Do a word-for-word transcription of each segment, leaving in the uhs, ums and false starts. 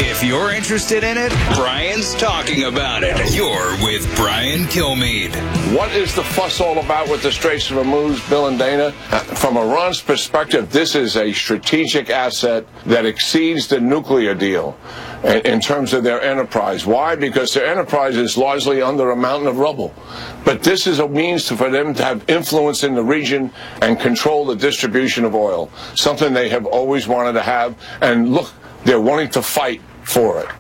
If you're interested in it, Brian's talking about it. You're with Brian Kilmeade. What is the fuss all about with the Straits of Hormuz, Bill and Dana? From Iran's perspective, this is a strategic asset that exceeds the nuclear deal in terms of their enterprise. Why? Because their enterprise is largely under a mountain of rubble. But this is a means to, for them to have influence in the region and control the distribution of oil, something they have always wanted to have. And look, they're wanting to fight for it.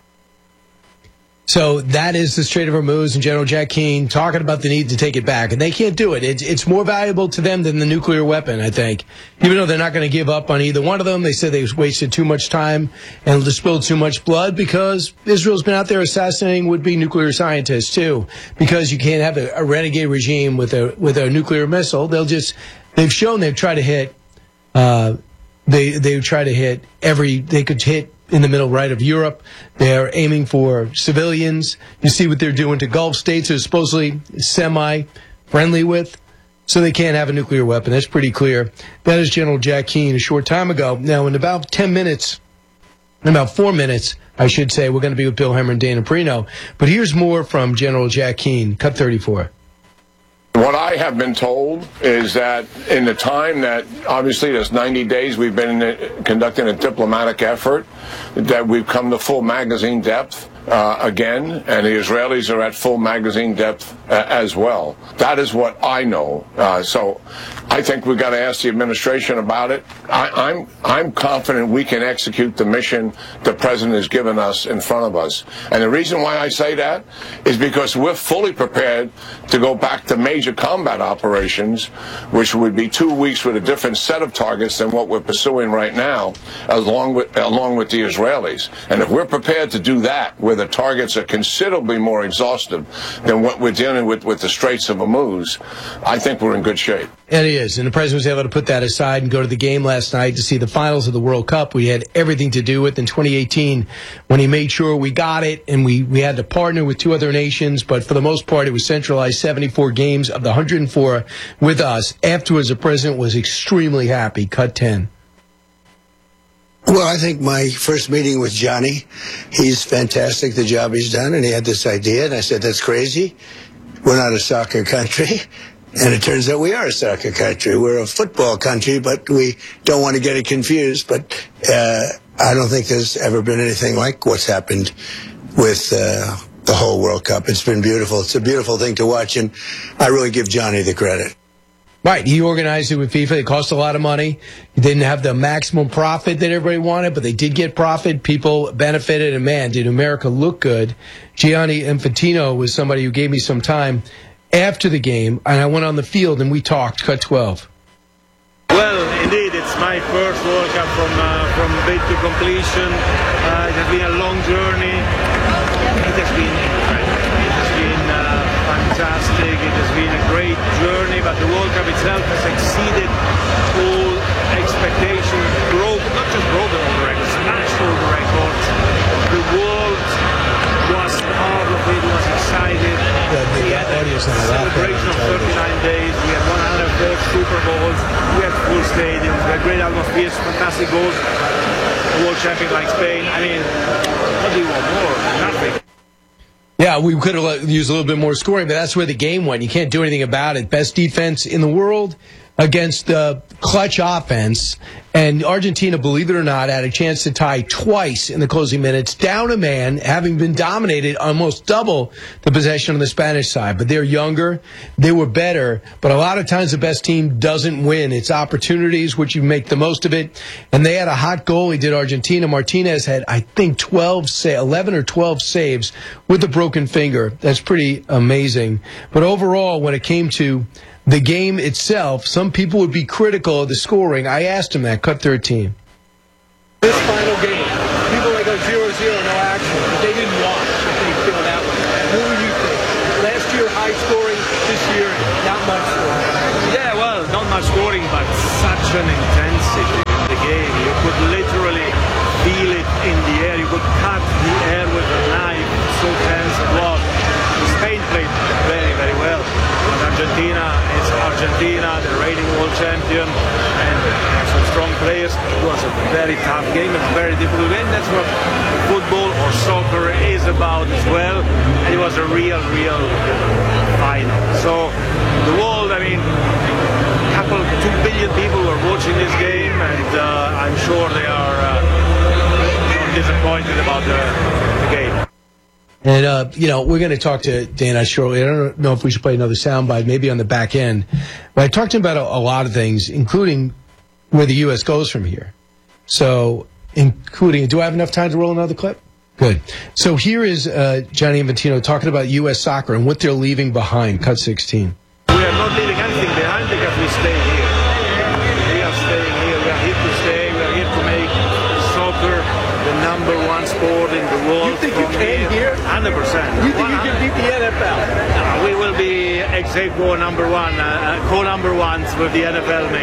So that is the Strait of Hormuz and General Jack Keane talking about the need to take it back. And they can't do it. It's, it's more valuable to them than the nuclear weapon, I think. Even though they're not going to give up on either one of them, they said they wasted too much time and spilled too much blood because Israel's been out there assassinating would-be nuclear scientists, too. Because you can't have a, a renegade regime with a with a nuclear missile. They'll just, they've shown they've tried to hit, uh, they, they try to hit every, they could hit in the middle right of Europe. They're aiming for civilians. You see what they're doing to Gulf states they're supposedly semi-friendly with. So they can't have a nuclear weapon. That's pretty clear. That is General Jack Keane a short time ago. Now, in about ten minutes, in about four minutes, I should say, we're going to be with Bill Hemmer and Dana Perino. But here's more from General Jack Keane, cut thirty-four. What I have been told is that in the time that, obviously, there's ninety days we've been conducting a diplomatic effort, that we've come to full magazine depth uh, again, and the Israelis are at full magazine depth uh, as well. That is what I know. Uh, so I think we've got to ask the administration about it. I, I'm, I'm confident we can execute the mission the president has given us in front of us. And the reason why I say that is because we're fully prepared to go back to major combat operations, which would be two weeks with a different set of targets than what we're pursuing right now, along with along with the Israelis. And if we're prepared to do that, where the targets are considerably more exhaustive than what we're dealing with with the Straits of Hormuz, I think we're in good shape. And he is. And the president was able to put that aside and go to the game last night to see the finals of the World Cup. We had everything to do with in twenty eighteen when he made sure we got it, and we, we had to partner with two other nations. But for the most part, it was centralized seventy-four games of the one hundred four with us. Afterwards, the president was extremely happy. Cut ten. Well, I think my first meeting with Johnny, he's fantastic, the job he's done, and he had this idea, and I said, that's crazy. We're not a soccer country. And it turns out we are a soccer country. We're a football country, but we don't want to get it confused. But uh, I don't think there's ever been anything like what's happened with uh, the whole World Cup. It's been beautiful. It's a beautiful thing to watch, and I really give Johnny the credit. Right, he organized it with FIFA. It cost a lot of money. He didn't have the maximum profit that everybody wanted, but they did get profit. People benefited, and man, did America look good. Gianni Infantino was somebody who gave me some time after the game, and I went on the field and we talked. Cut twelve. Well, indeed, it's my first World Cup from uh, from bid to completion. Uh, it has been a long journey. It has been incredible. It has been uh, fantastic. It has been a great journey, but the World Cup itself has exceeded all expectations. Broke, not just broken all the records, smashed all the records. The world was part of it, was excited. The, the, we had a celebration of thirty-nine days. We had one hundred four Super Bowls. We had full stadiums. We had great atmospheres, fantastic goals. A world champion like Spain. I mean, what do you want more? Nothing. Yeah, we could have used a little bit more scoring, but that's where the game went. You can't do anything about it. Best defense in the world against the clutch offense. And Argentina, believe it or not, had a chance to tie twice in the closing minutes, down a man, having been dominated almost double the possession on the Spanish side. But they're younger. They were better. But a lot of times the best team doesn't win. It's opportunities, which you make the most of it. And they had a hot goalie, did Argentina. Martinez had, I think, twelve, say, eleven or twelve saves with a broken finger. That's pretty amazing. But overall, when it came to the game itself, some people would be critical of the scoring. I asked him that. Cut thirteen. This final game, people like a zero zero, no action, but they didn't watch. If they feel that way. What would you think? Last year, high scoring. This year, not much scoring. Yeah, well, not much scoring, but such an intensity in the game. You could literally feel it in the air. You could cut the air with a knife. So tense it was. Spain played very, very well. But Argentina, it's Argentina, the reigning world champion, and some strong players. It was a very tough game, a very difficult game. That's what football is about as well. And it was a real, real final. So the world, I mean, a couple, two billion people were watching this game, and uh, I'm sure they are uh, disappointed about the, the game. And, uh, you know, we're going to talk to Dana shortly. I don't know if we should play another soundbite, maybe on the back end. But I talked to him about a, a lot of things, including where the U S goes from here. So, including, do I have enough time to roll another clip? Good. So here is uh, Gianni Infantino talking about U S soccer and what they're leaving behind. Cut sixteen. We are not leaving anything behind because we stay here. We are staying here. We are here to stay. We are here to make soccer the number one sport in the world. You think you can here? one hundred percent. You think you can beat the N F L? Uh, we will be ex aequo number one, uh, co-number ones with the N F L.